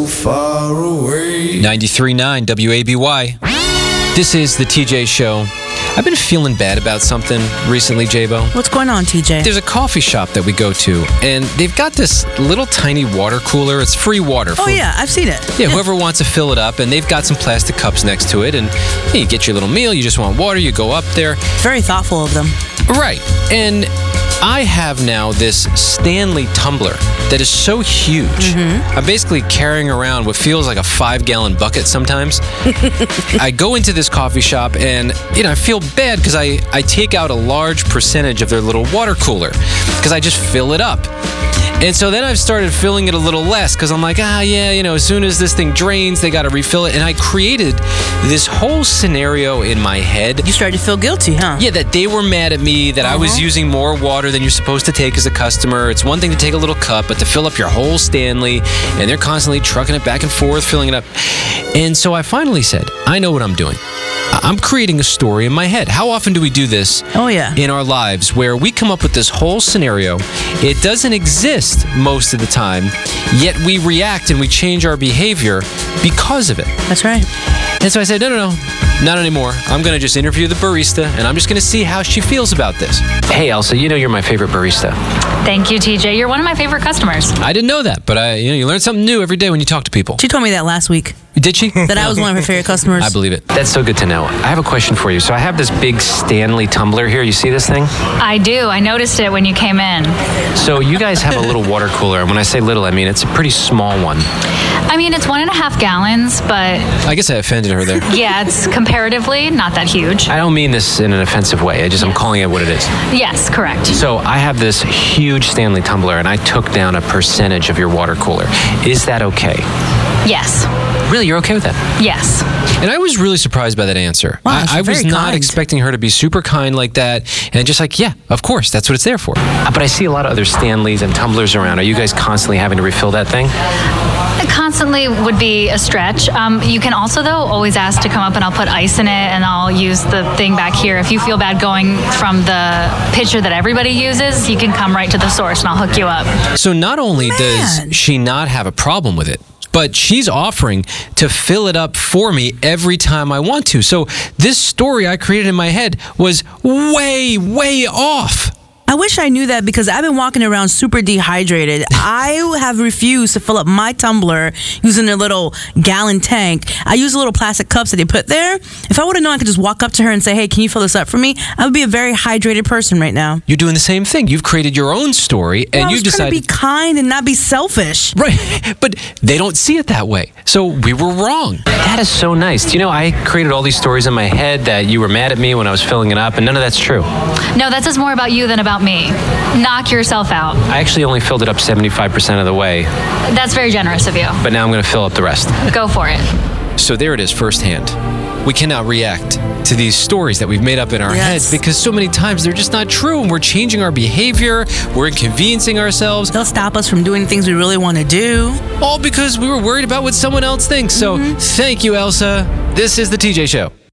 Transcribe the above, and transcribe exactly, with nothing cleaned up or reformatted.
far away. ninety-three point nine W A B Y. This is the T J Show. I've been feeling bad about something recently, J-Bo. What's going on, T J? There's a coffee shop that we go to, and they've got this little tiny water cooler. It's free water. Oh, for, yeah, I've seen it. Yeah, whoever wants to fill it up, and they've got some plastic cups next to it, and you get your little meal, you just want water, you go up there. Very thoughtful of them. Right, and I have now this Stanley tumbler that is so huge. Mm-hmm. I'm basically carrying around what feels like a five-gallon bucket sometimes. I go into this coffee shop, and you know I feel bad because I, I take out a large percentage of their little water cooler because I just fill it up. And so then I've started filling it a little less because I'm like, ah, yeah, you know, as soon as this thing drains, they got to refill it. And I created this whole scenario in my head. You started to feel guilty, huh? Yeah, that they were mad at me, that uh-huh. I was using more water than you're supposed to take as a customer. It's one thing to take a little cup, but to fill up your whole Stanley, and they're constantly trucking it back and forth, filling it up. And so I finally said, I know what I'm doing. I'm creating a story in my head. How often do we do this oh, yeah. in our lives where we come up with this whole scenario? It doesn't exist most of the time, yet we react and we change our behavior because of it. That's right. And so I said, no, no, no, not anymore. I'm going to just interview the barista, and I'm just going to see how she feels about this. Hey, Elsa, you know you're my favorite barista. Thank you, T J. You're one of my favorite customers. I didn't know that, but I, you know, you learn something new every day when you talk to people. She told me that last week. Did she? That I was one of her favorite customers. I believe it. That's so good to know. I have a question for you. So I have this big Stanley tumbler here. You see this thing? I do. I noticed it when you came in. So you guys have a little water cooler. And when I say little, I mean it's a pretty small one. I mean, it's one and a half gallons, but... I guess I offended her there. Yeah, it's comparatively not that huge. I don't mean this in an offensive way. I just, I'm calling it what it is. Yes, correct. So I have this huge Stanley tumbler, and I took down a percentage of your water cooler. Is that okay? Yes. Really? You're okay with that? Yes. And I was really surprised by that answer. Wow, I, I was not kind. expecting her to be super kind like that, and just like, yeah, of course, that's what it's there for. Uh, but I see a lot of other Stanleys and tumblers around. Are you guys constantly having to refill that thing? Constantly would be a stretch. Um, you can also, though, always ask to come up and I'll put ice in it and I'll use the thing back here. If you feel bad going from the pitcher that everybody uses, you can come right to the source and I'll hook you up. So not only Man. does she not have a problem with it, but she's offering to fill it up for me every time I want to. So this story I created in my head was way, way off. I wish I knew that because I've been walking around super dehydrated. I have refused to fill up my tumbler using a little gallon tank. I use little plastic cups that they put there. If I would have known I could just walk up to her and say, hey, can you fill this up for me? I would be a very hydrated person right now. You're doing the same thing. You've created your own story, and well, you decided to be kind and not be selfish. Right, but they don't see it that way. So we were wrong. That is so nice. Do you know, I created all these stories in my head that you were mad at me when I was filling it up, and none of that's true. No, that says more about you than about me. Knock yourself out. I actually only filled it up seventy-five percent of the way. That's very generous of you. But now I'm going to fill up the rest. Go for it. So there it is firsthand. We cannot react to these stories that we've made up in our yes. heads because so many times they're just not true, and we're changing our behavior, we're inconveniencing ourselves. They'll stop us from doing things we really want to do. All because we were worried about what someone else thinks. So mm-hmm. Thank you, Elsa. This is the T J Show.